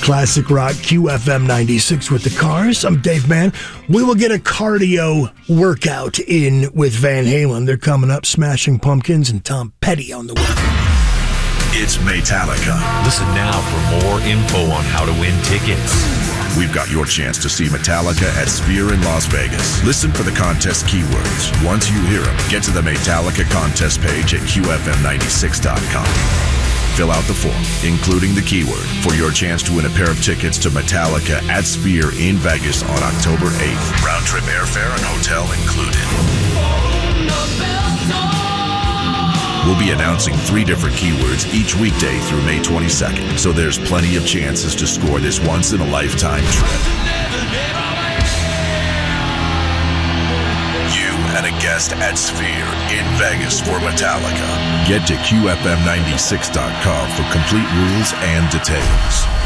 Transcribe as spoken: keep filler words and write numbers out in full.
Classic Rock Q F M ninety-six with the Cars. I'm Dave Mann. We will get a cardio workout in with Van Halen. They're coming up, Smashing Pumpkins and Tom Petty on the way. It's Metallica. Listen now for more info on how to win tickets. We've got your chance to see Metallica at Sphere in Las Vegas. Listen for the contest keywords. Once you hear them, get to the Metallica contest page at Q F M ninety-six dot com. Fill out the form, including the keyword, for your chance to win a pair of tickets to Metallica at Sphere in Vegas on October eighth. Round-trip airfare and hotel included. We'll be announcing three different keywords each weekday through May twenty-second, so there's plenty of chances to score this once-in-a-lifetime trip. You and a guest at Sphere in Vegas for Metallica. Get to Q F M ninety-six dot com for complete rules and details.